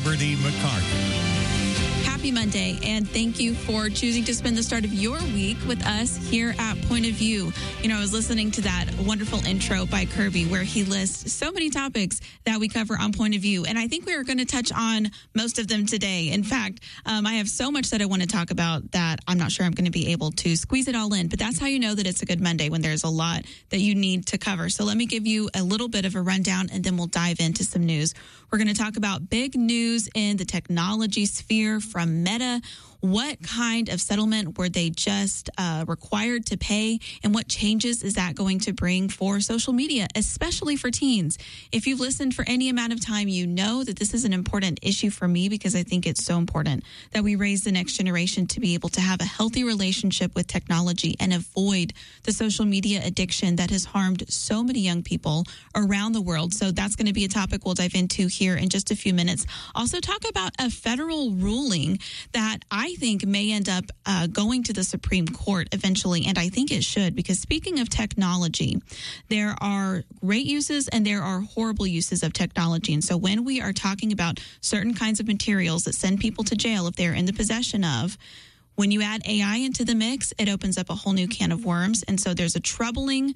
Liberty McCarthy. Happy Monday, and thank you for choosing to spend the start of your week with us here at Point of View. You know, I was listening to that wonderful intro by Kirby where he lists so many topics that we cover on Point of View, and I think we are going to touch on most of them today. In fact, I have so much that I want to talk about that I'm not sure I'm going to be able to squeeze it all in, but that's how you know that it's a good Monday, when there's a lot that you need to cover. So let me give you a little bit of a rundown, and then we'll dive into some news. We're going to talk about big news in the technology sphere from Meta. What kind of settlement were they just required to pay, and what changes is that going to bring for social media, especially for teens? If you've listened for any amount of time, you know that this is an important issue for me, because I think it's so important that we raise the next generation to be able to have a healthy relationship with technology and avoid the social media addiction that has harmed so many young people around the world. So that's going to be a topic we'll dive into here in just a few minutes. Also talk about a federal ruling that I think may end up going to the Supreme Court eventually, and I think it should, because speaking of technology, there are great uses and there are horrible uses of technology. And so when we are talking about certain kinds of materials that send people to jail if they're in the possession of, when you add AI into the mix, it opens up a whole new can of worms. And so there's a troubling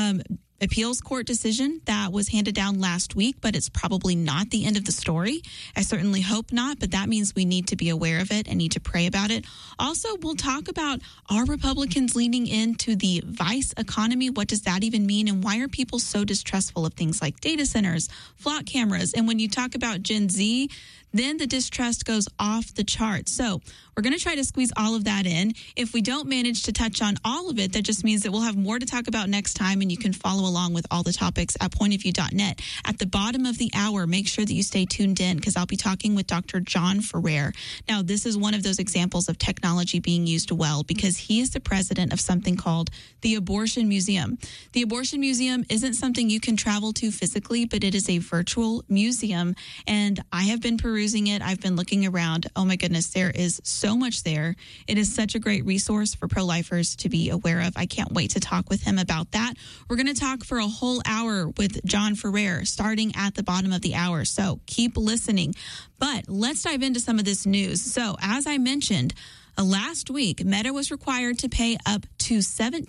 appeals court decision that was handed down last week, but it's probably not the end of the story. I certainly hope not, but that means we need to be aware of it and need to pray about it. Also, we'll talk about, are Republicans leaning into the vice economy? What does that even mean? And why are people so distrustful of things like data centers, flock cameras? And when you talk about Gen Z, then the distrust goes off the charts. So we're going to try to squeeze all of that in. If we don't manage to touch on all of it, that just means that we'll have more to talk about next time, and you can follow along with all the topics at pointofview.net. At the bottom of the hour, make sure that you stay tuned in, because I'll be talking with Dr. John Ferrer. Now, this is one of those examples of technology being used well, because he is the president of something called the Abortion Museum. The Abortion Museum isn't something you can travel to physically, but it is a virtual museum, and I have been perusing it. I've been looking around. Oh my goodness, there is so much there. It is such a great resource for pro-lifers to be aware of. I can't wait to talk with him about that. We're going to talk for a whole hour with John Ferrer starting at the bottom of the hour. So keep listening. But let's dive into some of this news. So as I mentioned, last week, Meta was required to pay up to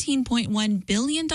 $17.1 billion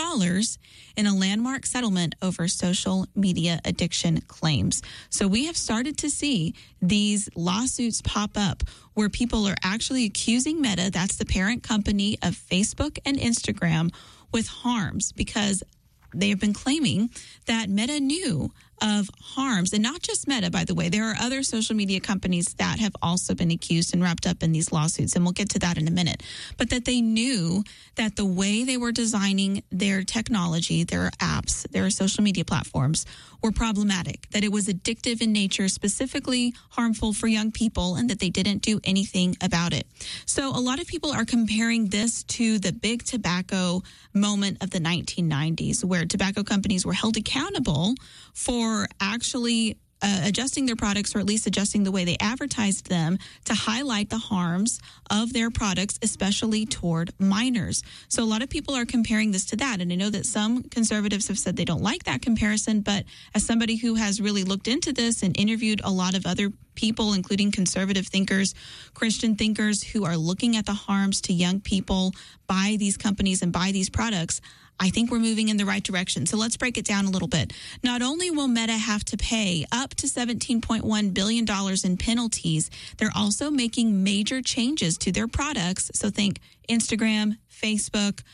in a landmark settlement over social media addiction claims. So we have started to see these lawsuits pop up where people are actually accusing Meta, that's the parent company of Facebook and Instagram, with harms, because they have been claiming that Meta knew of harms. And not just Meta, by the way. There are other social media companies that have also been accused and wrapped up in these lawsuits, and we'll get to that in a minute. But that they knew that the way they were designing their technology, their apps, their social media platforms were problematic, that it was addictive in nature, specifically harmful for young people, and that they didn't do anything about it. So a lot of people are comparing this to the big tobacco moment of the 1990s, where tobacco companies were held accountable for actually adjusting their products, or at least adjusting the way they advertised them to highlight the harms of their products, especially toward minors. So a lot of people are comparing this to that. And I know that some conservatives have said they don't like that comparison, but as somebody who has really looked into this and interviewed a lot of other people, including conservative thinkers, Christian thinkers who are looking at the harms to young people by these companies and by these products, I think we're moving in the right direction. So let's break it down a little bit. Not only will Meta have to pay up to $17.1 billion in penalties, they're also making major changes to their products. So think Instagram, Facebook,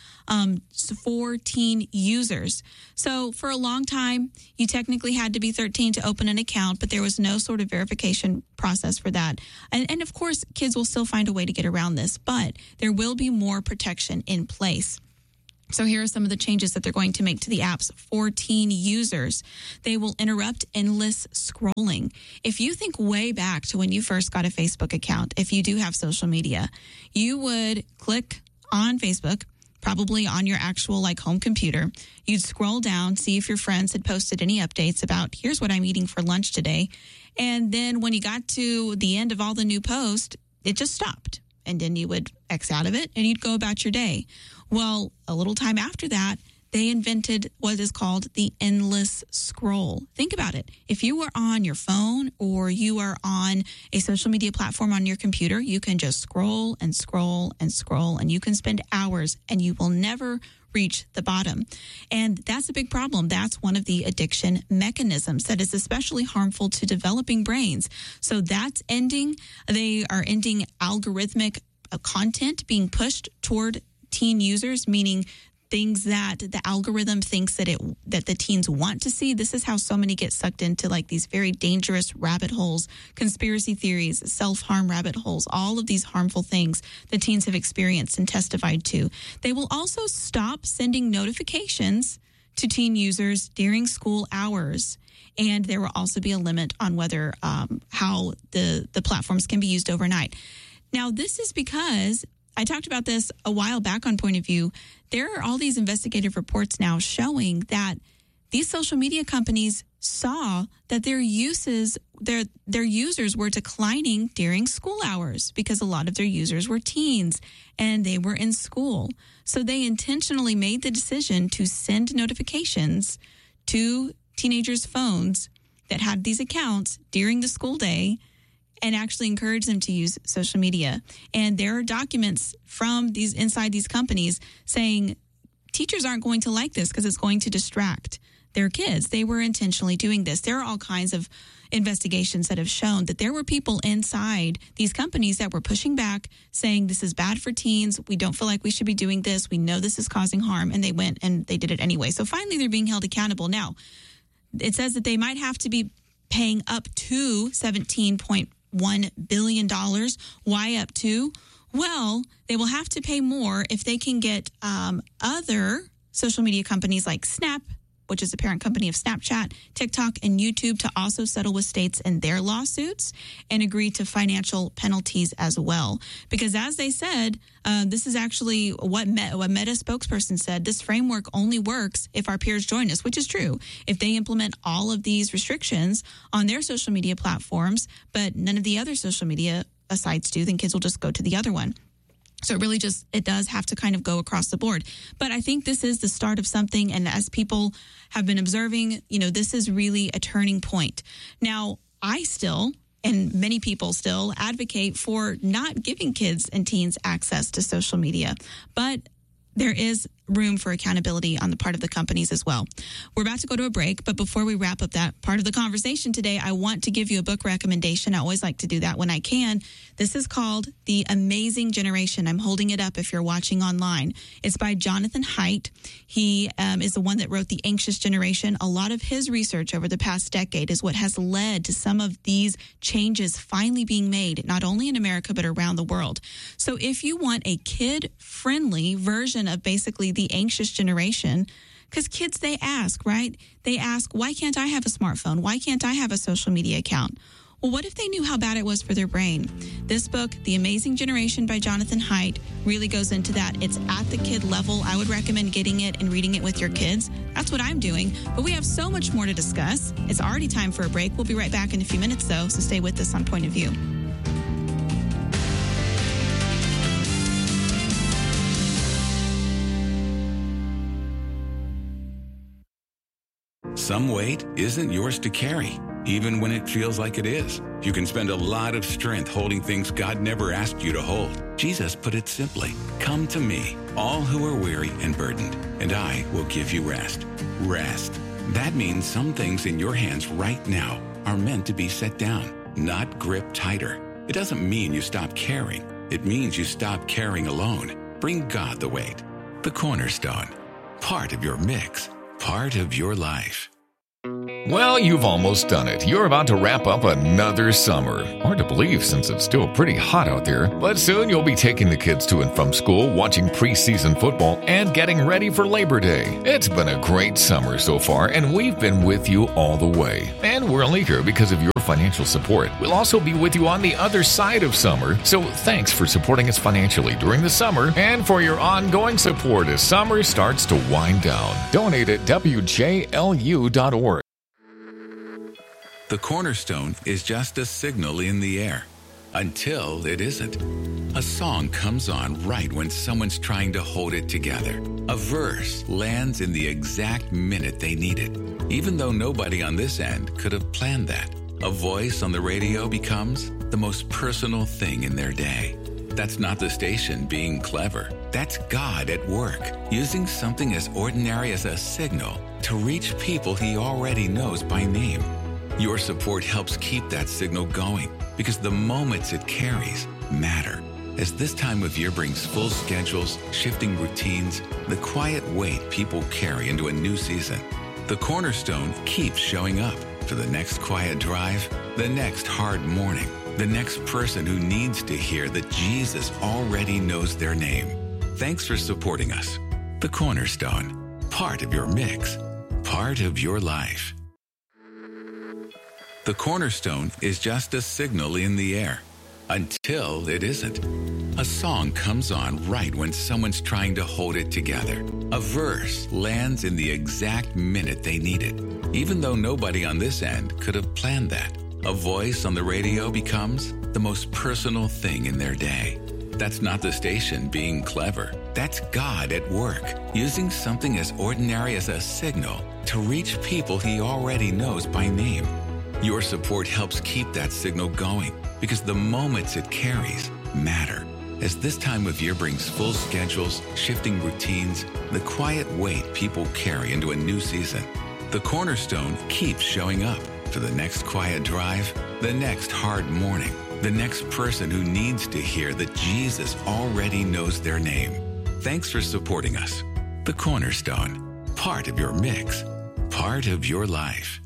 for teen users. So for a long time, you technically had to be 13 to open an account, but there was no sort of verification process for that. And of course, kids will still find a way to get around this, but there will be more protection in place. So here are some of the changes that they're going to make to the apps for teen users. They will interrupt endless scrolling. If you think way back to when you first got a Facebook account, if you do have social media, you would click on Facebook, probably on your actual home computer. You'd scroll down, see if your friends had posted any updates about, here's what I'm eating for lunch today. And then when you got to the end of all the new posts, it just stopped. And then you would X out of it and you'd go about your day. Well, a little time after that, they invented what is called the endless scroll. Think about it. If you were on your phone or you are on a social media platform on your computer, you can just scroll and scroll and scroll, and you can spend hours and you will never reach the bottom. And that's a big problem. That's one of the addiction mechanisms that is especially harmful to developing brains. So that's ending. They are ending algorithmic content being pushed toward teen users, meaning things that the algorithm thinks that the teens want to see. This is how so many get sucked into like these very dangerous rabbit holes, conspiracy theories, self-harm rabbit holes, all of these harmful things that teens have experienced and testified to. They will also stop sending notifications to teen users during school hours. And there will also be a limit on whether how the platforms can be used overnight. Now, this is because I talked about this a while back on Point of View. There are all these investigative reports now showing that these social media companies saw that their users were declining during school hours because a lot of their users were teens and they were in school. So they intentionally made the decision to send notifications to teenagers' phones that had these accounts during the school day and actually encourage them to use social media. And there are documents from inside these companies saying teachers aren't going to like this because it's going to distract their kids. They were intentionally doing this. There are all kinds of investigations that have shown that there were people inside these companies that were pushing back, saying this is bad for teens. We don't feel like we should be doing this. We know this is causing harm. And they went and they did it anyway. So finally, they're being held accountable. Now, it says that they might have to be paying up to $17.1 billion. Why up to? Well, they will have to pay more if they can get other social media companies like Snap, which is the parent company of Snapchat, TikTok, and YouTube, to also settle with states in their lawsuits and agree to financial penalties as well. Because as they said, this is actually what Meta spokesperson said. This framework only works if our peers join us, which is true. If they implement all of these restrictions on their social media platforms, but none of the other social media sites do, then kids will just go to the other one. So it does have to kind of go across the board. But I think this is the start of something. And as people have been observing, this is really a turning point. Now, I still, and many people still, advocate for not giving kids and teens access to social media. But there is room for accountability on the part of the companies as well. We're about to go to a break, but before we wrap up that part of the conversation today, I want to give you a book recommendation. I always like to do that when I can. This is called The Amazing Generation. I'm holding it up if you're watching online. It's by Jonathan Haidt. He is the one that wrote The Anxious Generation. A lot of his research over the past decade is what has led to some of these changes finally being made, not only in America, but around the world. So if you want a kid-friendly version of basically the anxious generation, because kids, they ask, right? They ask, why can't I have a smartphone? Why can't I have a social media account? Well, what if they knew how bad it was for their brain? This book, The Amazing Generation by Jonathan Haidt, really goes into that. It's at the kid level. I would recommend getting it and reading it with your kids. That's what I'm doing. But we have so much more to discuss. It's already time for a break. We'll be right back in a few minutes, though, so stay with us on Point of View. Some weight isn't yours to carry, even when it feels like it is. You can spend a lot of strength holding things God never asked you to hold. Jesus put it simply, "Come to me, all who are weary and burdened, and I will give you rest." Rest. That means some things in your hands right now are meant to be set down, not gripped tighter. It doesn't mean you stop caring. It means you stop carrying alone. Bring God the weight. The Cornerstone. Part of your mix. Part of your life. Well, you've almost done it. You're about to wrap up another summer. Hard to believe since it's still pretty hot out there. But soon you'll be taking the kids to and from school, watching preseason football, and getting ready for Labor Day. It's been a great summer so far, and we've been with you all the way. And we're only here because of your financial support. We'll also be with you on the other side of summer. So thanks for supporting us financially during the summer and for your ongoing support as summer starts to wind down. Donate at WJLU.org. The Cornerstone is just a signal in the air, until it isn't. A song comes on right when someone's trying to hold it together. A verse lands in the exact minute they need it, even though nobody on this end could have planned that. A voice on the radio becomes the most personal thing in their day. That's not the station being clever. That's God at work, using something as ordinary as a signal to reach people he already knows by name. Your support helps keep that signal going because the moments it carries matter. As this time of year brings full schedules, shifting routines, the quiet weight people carry into a new season, the Cornerstone keeps showing up for the next quiet drive, the next hard morning, the next person who needs to hear that Jesus already knows their name. Thanks for supporting us. The Cornerstone, part of your mix, part of your life. The Cornerstone is just a signal in the air until it isn't. A song comes on right when someone's trying to hold it together. A verse lands in the exact minute they need it, even though nobody on this end could have planned that. A voice on the radio becomes the most personal thing in their day. That's not the station being clever. That's God at work, using something as ordinary as a signal to reach people he already knows by name. Your support helps keep that signal going because the moments it carries matter. As this time of year brings full schedules, shifting routines, the quiet weight people carry into a new season, the Cornerstone keeps showing up for the next quiet drive, the next hard morning, the next person who needs to hear that Jesus already knows their name. Thanks for supporting us. The Cornerstone, part of your mix, part of your life.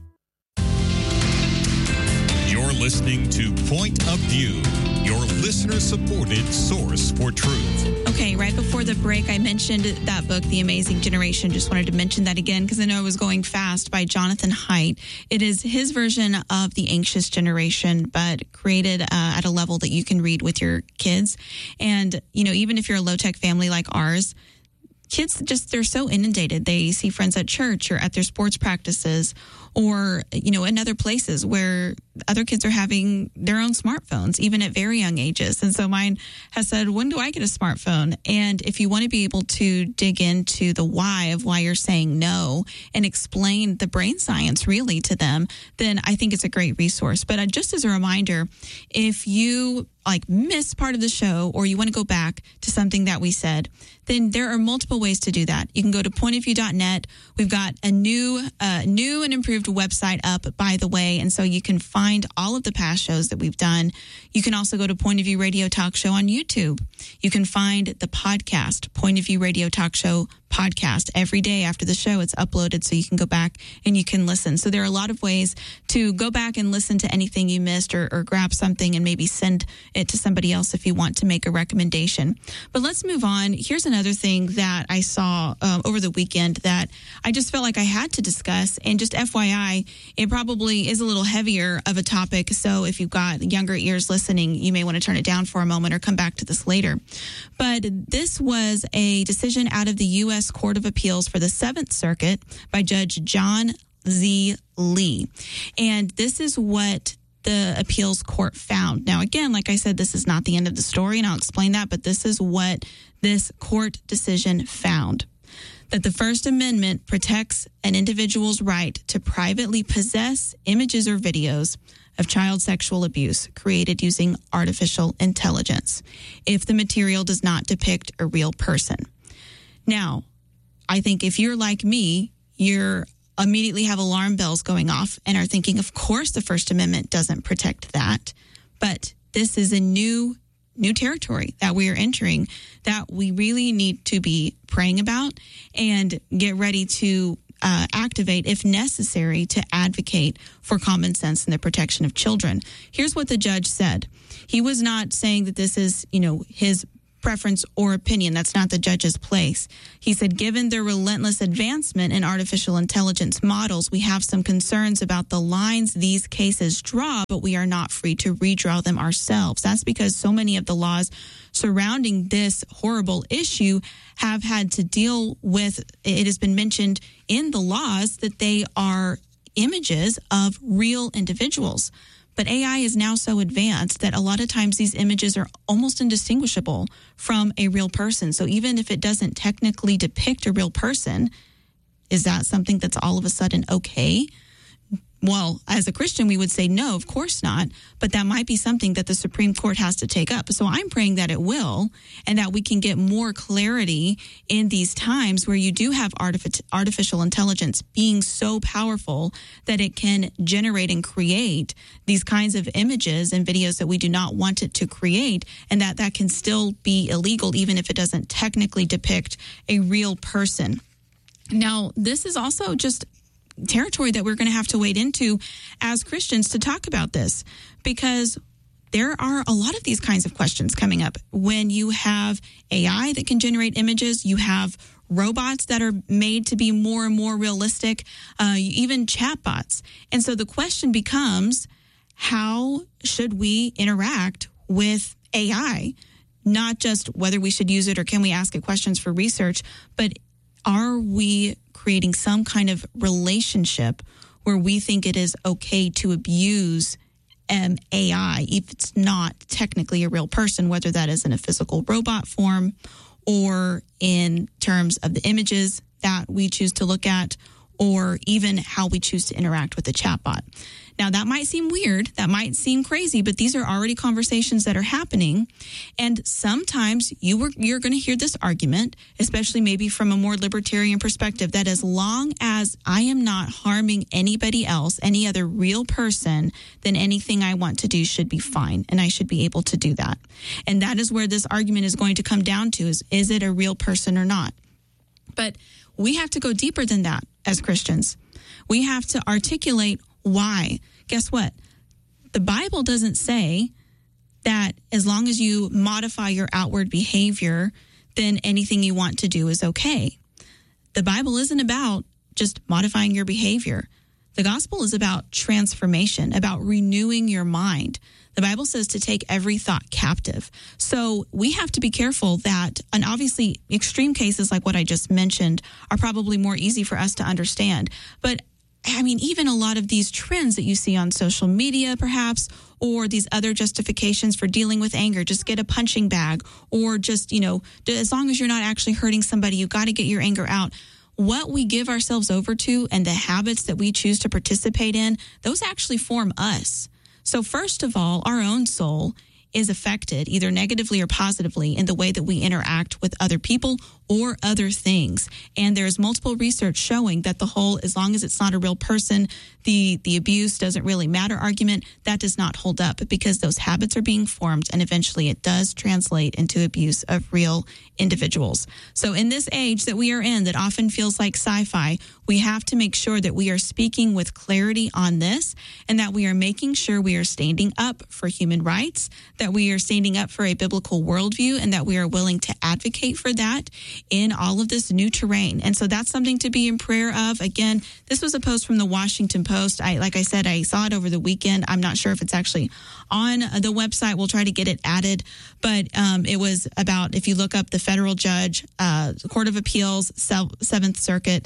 You're listening to Point of View, your listener-supported source for truth. Okay, right before the break, I mentioned that book, The Amazing Generation. Just wanted to mention that again because I know I was going fast, by Jonathan Haidt. It is his version of The Anxious Generation, but created at a level that you can read with your kids. And, you know, even if you're a low-tech family like ours, kids they're so inundated. They see friends at church or at their sports practices or, you know, in other places where other kids are having their own smartphones, even at very young ages. And so mine has said, when do I get a smartphone? And if you want to be able to dig into the why of why you're saying no and explain the brain science really to them, then I think it's a great resource. But just as a reminder, if you miss part of the show or you want to go back to something that we said, then there are multiple ways to do that. You can go to pointofview.net. We've got a new and improved website up, by the way, and so you can find all of the past shows that we've done. You can also go to Point of View Radio Talk Show on YouTube. You can find the podcast, Point of View Radio Talk Show podcast. Every day after the show, it's uploaded so you can go back and you can listen. So there are a lot of ways to go back and listen to anything you missed or grab something and maybe send it to somebody else if you want to make a recommendation. But let's move on. Here's another thing that I saw over the weekend that I just felt like I had to discuss. And just FYI, it probably is a little heavier of a topic. So if you've got younger ears listening, you may want to turn it down for a moment or come back to this later. But this was a decision out of the U.S. Court of Appeals for the Seventh Circuit by Judge John Z. Lee. And this is what the appeals court found. Now, again, like I said, this is not the end of the story, and I'll explain that, but this is what this court decision found. That the First Amendment protects an individual's right to privately possess images or videos of child sexual abuse created using artificial intelligence if the material does not depict a real person. Now, I think if you're like me, you're immediately have alarm bells going off and are thinking, of course, the First Amendment doesn't protect that. But this is a new territory that we are entering that we really need to be praying about and get ready to activate, if necessary, to advocate for common sense and the protection of children. Here's what the judge said. He was not saying that this is, his preference or opinion. That's not the judge's place. He said, given the relentless advancement in artificial intelligence models, we have some concerns about the lines these cases draw, but we are not free to redraw them ourselves. That's because so many of the laws surrounding this horrible issue have had to deal with, it has been mentioned in the laws that they are images of real individuals. But AI is now so advanced that a lot of times these images are almost indistinguishable from a real person. So even if it doesn't technically depict a real person, is that something that's all of a sudden okay? Well, as a Christian, we would say no, of course not. But that might be something that the Supreme Court has to take up. So I'm praying that it will, and that we can get more clarity in these times where you do have artificial intelligence being so powerful that it can generate and create these kinds of images and videos that we do not want it to create, and that can still be illegal even if it doesn't technically depict a real person. Now, this is also just territory that we're going to have to wade into as Christians to talk about this, because there are a lot of these kinds of questions coming up. When you have AI that can generate images, you have robots that are made to be more and more realistic, even chatbots. And so the question becomes, how should we interact with AI? Not just whether we should use it or can we ask it questions for research, but are we creating some kind of relationship where we think it is okay to abuse AI if it's not technically a real person, whether that is in a physical robot form or in terms of the images that we choose to look at, or even how we choose to interact with the chatbot. Now, that might seem weird, that might seem crazy, but these are already conversations that are happening. And sometimes you're going to hear this argument, especially maybe from a more libertarian perspective, that as long as I am not harming anybody else, any other real person, then anything I want to do should be fine, and I should be able to do that. And that is where this argument is going to come down to, is it a real person or not? But we have to go deeper than that as Christians. We have to articulate why. Guess what? The Bible doesn't say that as long as you modify your outward behavior, then anything you want to do is okay. The Bible isn't about just modifying your behavior. The gospel is about transformation, about renewing your mind. The Bible says to take every thought captive. So we have to be careful that, and obviously extreme cases like what I just mentioned are probably more easy for us to understand. But I mean, even a lot of these trends that you see on social media, perhaps, or these other justifications for dealing with anger, just get a punching bag, or just, as long as you're not actually hurting somebody, you got to get your anger out. What we give ourselves over to and the habits that we choose to participate in, those actually form us. So first of all, our own soul is affected either negatively or positively in the way that we interact with other people or other things. And there's multiple research showing that the whole, as long as it's not a real person, the abuse doesn't really matter argument, that does not hold up, because those habits are being formed and eventually it does translate into abuse of real individuals. So in this age that we are in that often feels like sci-fi, we have to make sure that we are speaking with clarity on this, and that we are making sure we are standing up for human rights, that we are standing up for a biblical worldview, and that we are willing to advocate for that in all of this new terrain. And so that's something to be in prayer of. Again, this was a post from the Washington Post. Like I said, I saw it over the weekend. I'm not sure if it's actually on the website. We'll try to get it added. But it was about, if you look up the federal judge, Court of Appeals, Seventh Circuit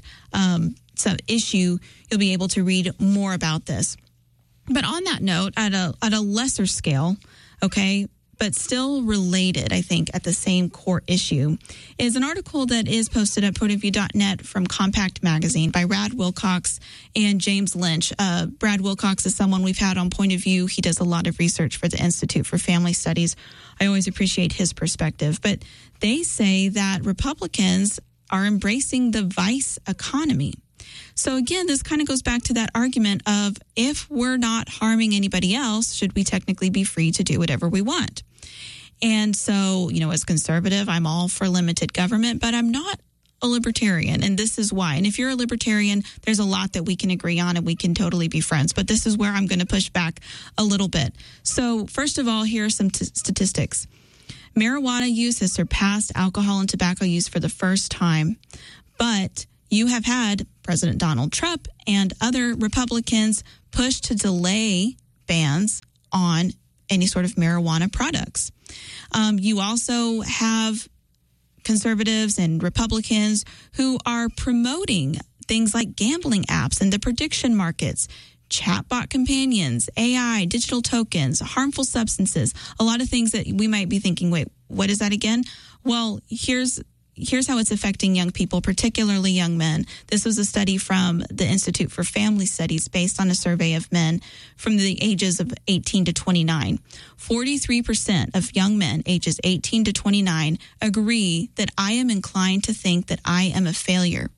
issue, you'll be able to read more about this. But on that note, at a lesser scale, okay, but still related, I think, at the same core issue, is an article that is posted at pointofview.net from Compact Magazine by Brad Wilcox and James Lynch. Brad Wilcox is someone we've had on Point of View. He does a lot of research for the Institute for Family Studies. I always appreciate his perspective. But they say that Republicans are embracing the vice economy. So again, this kind of goes back to that argument of, if we're not harming anybody else, should we technically be free to do whatever we want? And so, as conservative, I'm all for limited government, but I'm not a libertarian, and this is why. And if you're a libertarian, there's a lot that we can agree on and we can totally be friends, but this is where I'm going to push back a little bit. So first of all, here are some statistics. Marijuana use has surpassed alcohol and tobacco use for the first time, but you have had President Donald Trump and other Republicans push to delay bans on any sort of marijuana products. You also have conservatives and Republicans who are promoting things like gambling apps and the prediction markets chatbot companions, AI, digital tokens, harmful substances, a lot of things that we might be thinking, wait, what is that again? Well, here's how it's affecting young people, particularly young men. This was a study from the Institute for Family Studies based on a survey of men from the ages of 18 to 29. 43% of young men ages 18 to 29 agree that I am inclined to think that I am a failure.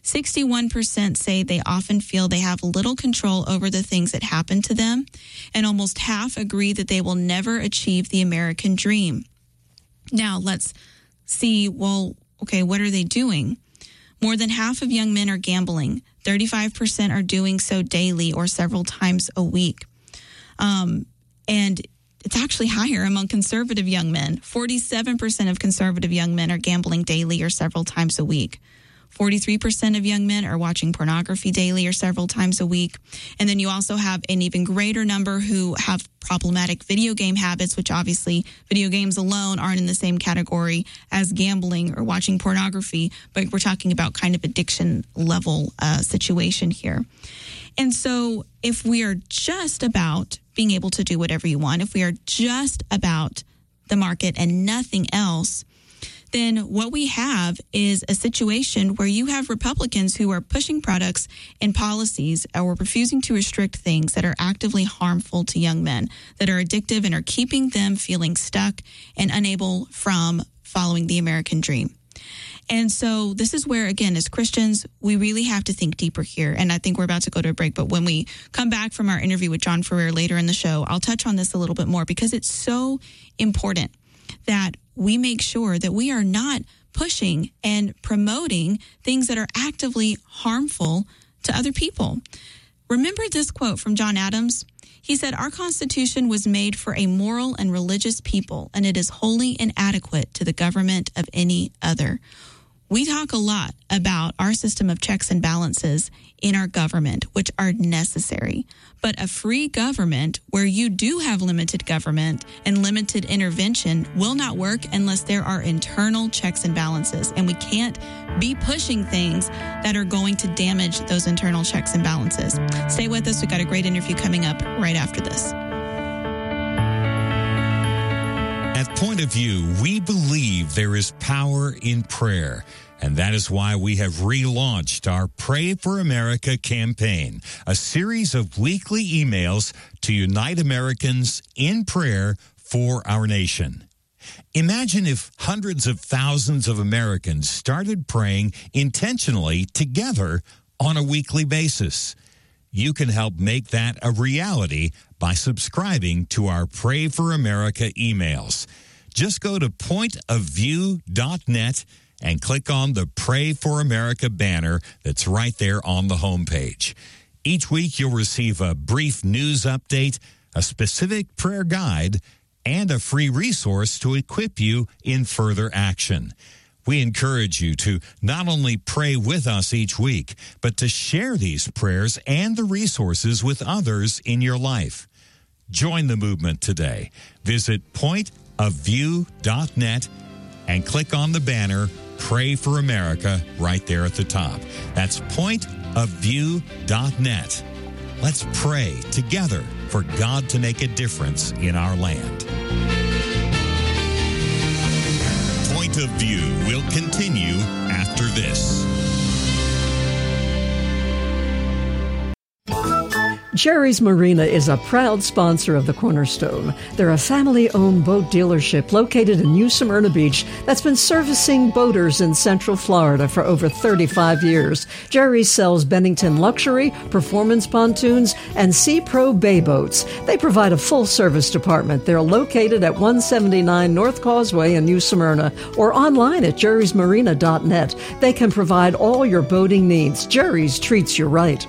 61% say they often feel they have little control over the things that happen to them, and almost half agree that they will never achieve the American dream. Now, let's see, well, okay, what are they doing? More than half of young men are gambling. 35% are doing so daily or several times a week. And it's actually higher among conservative young men. 47% of conservative young men are gambling daily or several times a week. 43% of young men are watching pornography daily or several times a week. And then you also have an even greater number who have problematic video game habits, which obviously video games alone aren't in the same category as gambling or watching pornography, but we're talking about kind of addiction level situation here. And so if we are just about being able to do whatever you want, if we are just about the market and nothing else, then what we have is a situation where you have Republicans who are pushing products and policies or refusing to restrict things that are actively harmful to young men, that are addictive and are keeping them feeling stuck and unable from following the American dream. And so this is where, again, as Christians, we really have to think deeper here. And I think we're about to go to a break. But when we come back from our interview with John Ferrer later in the show, I'll touch on this a little bit more because it's so important that we make sure that we are not pushing and promoting things that are actively harmful to other people. Remember this quote from John Adams? He said, "Our Constitution was made for a moral and religious people, and it is wholly inadequate to the government of any other." We talk a lot about our system of checks and balances in our government, which are necessary. But a free government where you do have limited government and limited intervention will not work unless there are internal checks and balances. And we can't be pushing things that are going to damage those internal checks and balances. Stay with us. We've got a great interview coming up right after this. At Point of View, we believe there is power in prayer, and that is why we have relaunched our Pray for America campaign, a series of weekly emails to unite Americans in prayer for our nation. Imagine if hundreds of thousands of Americans started praying intentionally together on a weekly basis. You can help make that a reality by subscribing to our Pray for America emails. Just go to pointofview.net and click on the Pray for America banner that's right there on the homepage. Each week you'll receive a brief news update, a specific prayer guide, and a free resource to equip you in further action. We encourage you to not only pray with us each week, but to share these prayers and the resources with others in your life. Join the movement today. Visit pointofview.net and click on the banner, Pray for America, right there at the top. That's pointofview.net. Let's pray together for God to make a difference in our land. Point of View will continue after this. Jerry's Marina is a proud sponsor of the Cornerstone. They're a family-owned boat dealership located in New Smyrna Beach that's been servicing boaters in Central Florida for over 35 years. Jerry's sells Bennington Luxury, Performance Pontoons, and Sea Pro Bay Boats. They provide a full-service department. They're located at 179 North Causeway in New Smyrna or online at jerrysmarina.net. They can provide all your boating needs. Jerry's treats you right.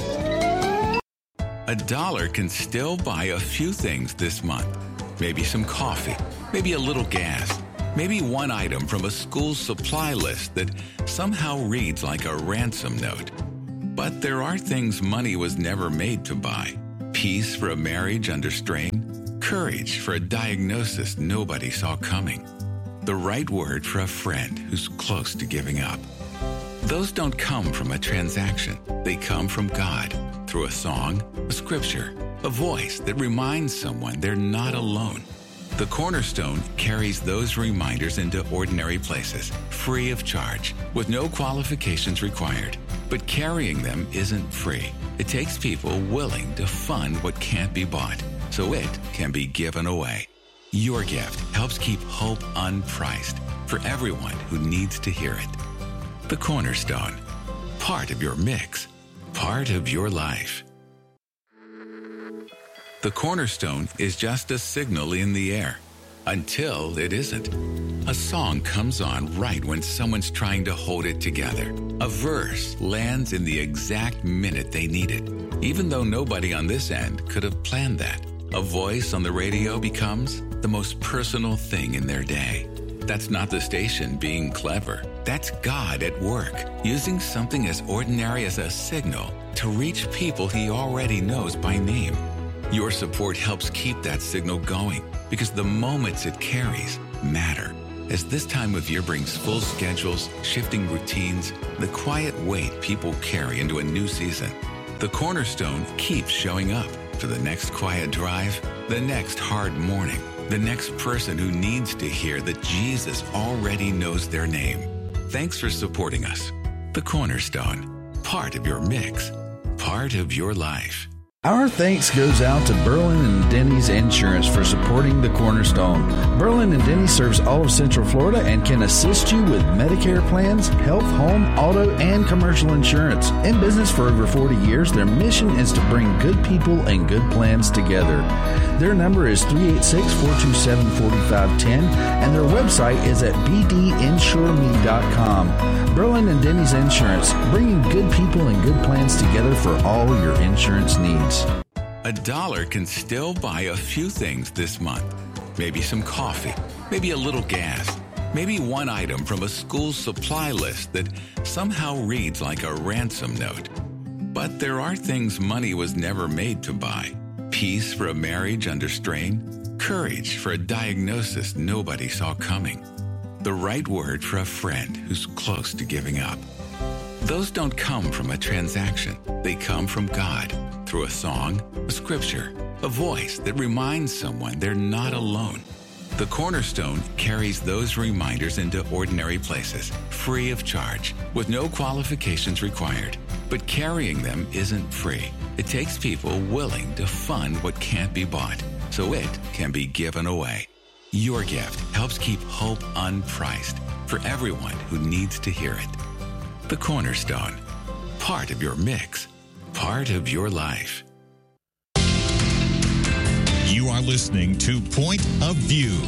$1 can still buy a few things this month. Maybe some coffee, maybe a little gas, maybe one item from a school supply list that somehow reads like a ransom note. But there are things money was never made to buy. Peace for a marriage under strain, courage for a diagnosis nobody saw coming, the right word for a friend who's close to giving up. Those don't come from a transaction. They come from God. through a song, a scripture, a voice that reminds someone they're not alone. The Cornerstone carries those reminders into ordinary places, free of charge, with no qualifications required. But carrying them isn't free. It takes people willing to fund what can't be bought, so it can be given away. Your gift helps keep hope unpriced for everyone who needs to hear it. The Cornerstone, part of your mix, part of your life. The Cornerstone is just a signal in the air, until it isn't. A song comes on right when someone's trying to hold it together. A verse lands in the exact minute they need it, even though nobody on this end could have planned that. A voice on the radio becomes the most personal thing in their day. That's not the station being clever. That's God at work, using something as ordinary as a signal to reach people he already knows by name. Your support helps keep that signal going because the moments it carries matter. As this time of year brings full schedules, shifting routines, the quiet weight people carry into a new season, the Cornerstone keeps showing up for the next quiet drive, the next hard morning, the next person who needs to hear that Jesus already knows their name. Thanks for supporting us. The Cornerstone, part of your mix, part of your life. Our thanks goes out to Berlin and Denny's Insurance for supporting the Cornerstone. Berlin and Denny serves all of Central Florida and can assist you with Medicare plans, health, home, auto, and commercial insurance. In business for over 40 years, their mission is to bring good people and good plans together. Their number is 386-427-4510, and their website is at bdinsureme.com. Berlin and Denny's Insurance, bringing good people and good plans together for all your insurance needs. $1 can still buy a few things this month. Maybe some coffee, maybe a little gas, maybe one item from a school supply list that somehow reads like a ransom note. But there are things money was never made to buy. Peace for a marriage under strain, courage for a diagnosis nobody saw coming, the right word for a friend who's close to giving up. Those don't come from a transaction. They come from God through a song, a scripture, a voice that reminds someone they're not alone. The Cornerstone carries those reminders into ordinary places, free of charge, with no qualifications required. But carrying them isn't free. It takes people willing to fund what can't be bought, so it can be given away. Your gift helps keep hope unpriced for everyone who needs to hear it. The Cornerstone, part of your mix, part of your life. You are listening to Point of View.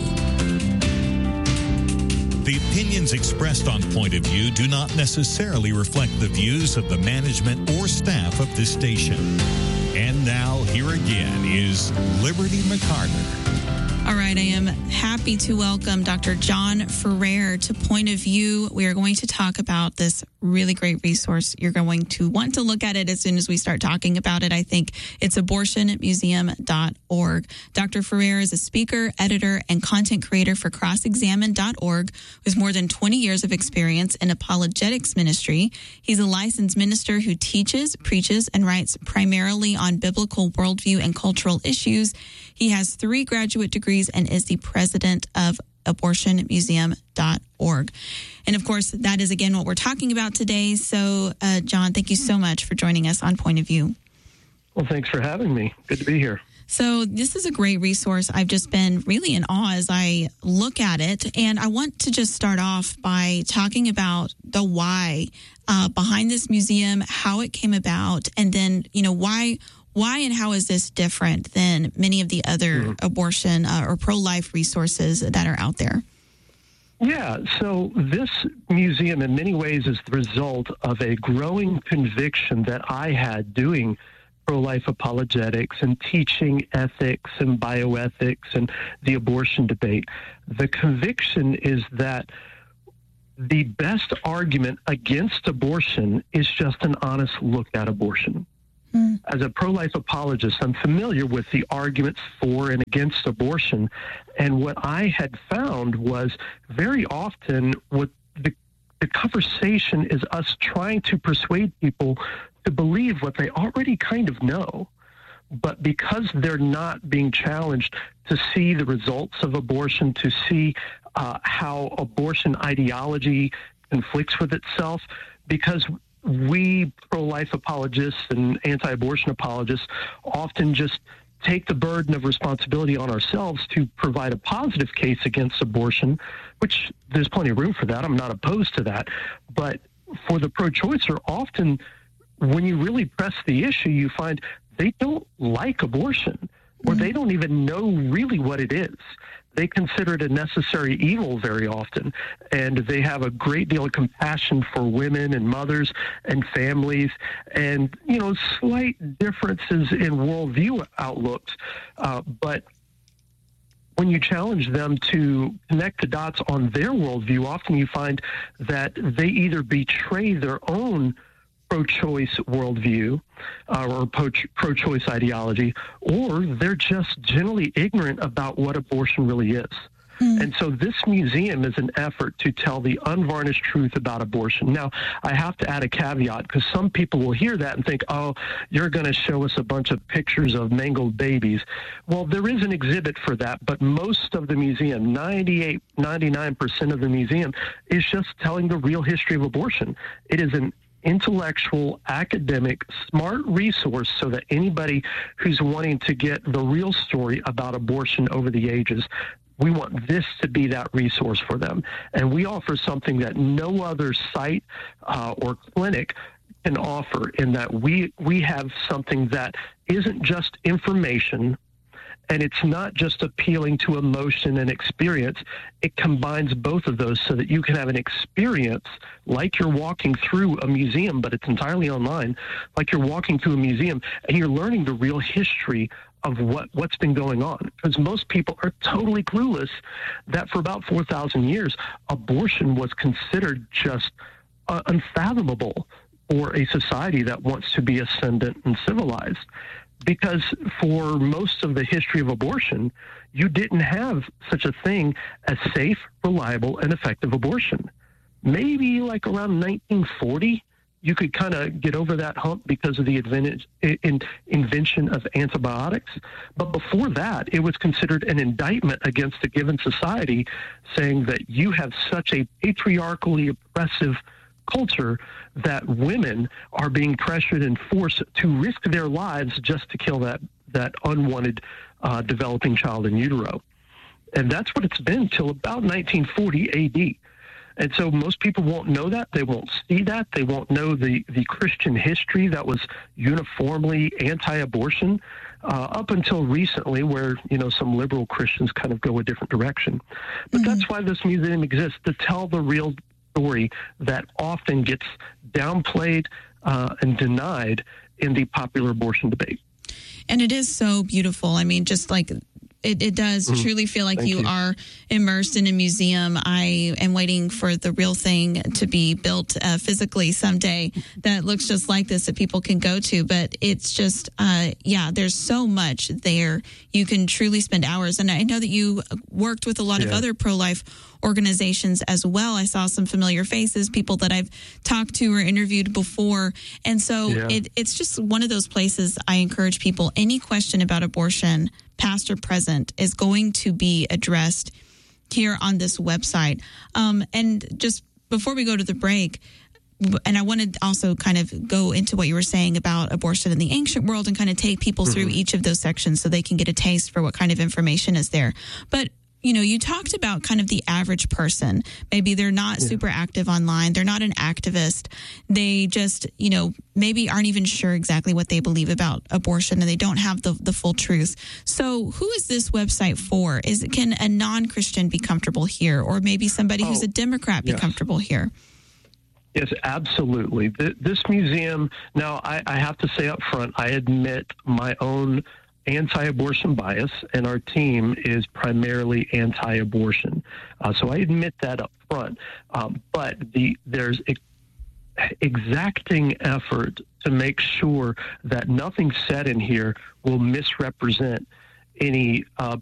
The opinions expressed on Point of View do not necessarily reflect the views of the management or staff of this station. And now, here again is Liberty McCarter. All right, I am happy to welcome Dr. John Ferrer to Point of View. We are going to talk about this really great resource. You're going to want to look at it as soon as we start talking about it. I think it's abortionmuseum.org. Dr. Ferrer is a speaker, editor, and content creator for crossexamine.org with more than 20 years of experience in apologetics ministry. He's a licensed minister who teaches, preaches, and writes primarily on biblical worldview and cultural issues. He has 3 graduate degrees and is the president of abortionmuseum.org. And of course, that is again what we're talking about today. So, John, thank you so much for joining us on Point of View. Well, thanks for having me. Good to be here. So this is a great resource. I've just been really in awe as I look at it. And I want to just start off by talking about the why behind this museum, how it came about, and then, why and how is this different than many of the other abortion or pro-life resources that are out there? Yeah, so this museum in many ways is the result of a growing conviction that I had doing pro-life apologetics and teaching ethics and bioethics and the abortion debate. The conviction is that the best argument against abortion is just an honest look at abortion. As a pro-life apologist, I'm familiar with the arguments for and against abortion. And what I had found was very often what the conversation is us trying to persuade people to believe what they already kind of know. But because they're not being challenged to see the results of abortion, to see how abortion ideology conflicts with itself, because we pro-life apologists and anti-abortion apologists often just take the burden of responsibility on ourselves to provide a positive case against abortion, which there's plenty of room for that. I'm not opposed to that. But for the pro-choicer, often when you really press the issue, you find they don't like abortion, or they don't even know really what it is. They consider it a necessary evil very often, and they have a great deal of compassion for women and mothers and families, and, slight differences in worldview outlooks. But when you challenge them to connect the dots on their worldview, often you find that they either betray their own pro-choice worldview or pro-choice ideology, or they're just generally ignorant about what abortion really is. And so this museum is an effort to tell the unvarnished truth about abortion. Now, I have to add a caveat, because some people will hear that and think, oh, you're going to show us a bunch of pictures of mangled babies. Well, there is an exhibit for that, but most of the museum, 99% of the museum, is just telling the real history of abortion. It is an intellectual, academic, smart resource so that anybody who's wanting to get the real story about abortion over the ages, we want this to be that resource for them. And we offer something that no other site or clinic can offer, in that we have something that isn't just information, and it's not just appealing to emotion and experience. It combines both of those so that you can have an experience like you're walking through a museum, but it's entirely online, like you're walking through a museum and you're learning the real history of what's been going on. Because most people are totally clueless that for about 4,000 years, abortion was considered just unfathomable for a society that wants to be ascendant and civilized. Because for most of the history of abortion, you didn't have such a thing as safe, reliable, and effective abortion. Maybe like around 1940, you could kind of get over that hump because of the invention of antibiotics. But before that, it was considered an indictment against a given society, saying that you have such a patriarchally oppressive culture that women are being pressured and forced to risk their lives just to kill that unwanted developing child in utero. And that's what it's been till about 1940 AD. And so most people won't know that. They won't see that. They won't know the Christian history that was uniformly anti-abortion up until recently, where, some liberal Christians kind of go a different direction. But that's why this museum exists, to tell the real story that often gets downplayed and denied in the popular abortion debate. And it is so beautiful. I mean, just like it does truly feel like you are immersed in a museum. I am waiting for the real thing to be built physically someday that looks just like this that people can go to. But it's just, there's so much there. You can truly spend hours. And I know that you worked with a lot of other pro-life organizations as well. I saw some familiar faces, people that I've talked to or interviewed before. And so it's just one of those places I encourage people, any question about abortion, past or present, is going to be addressed here on this website. And just before we go to the break, and I wanted to also kind of go into what you were saying about abortion in the ancient world and kind of take people through each of those sections so they can get a taste for what kind of information is there. But you talked about kind of the average person. Maybe they're not super active online. They're not an activist. They just, maybe aren't even sure exactly what they believe about abortion, and they don't have the full truth. So who is this website for? Can a non-Christian be comfortable here? Or maybe somebody who's a Democrat be comfortable here? Yes, absolutely. This museum, now I have to say up front, I admit my own anti-abortion bias, and our team is primarily anti-abortion. So I admit that up front. But there's exacting effort to make sure that nothing said in here will misrepresent any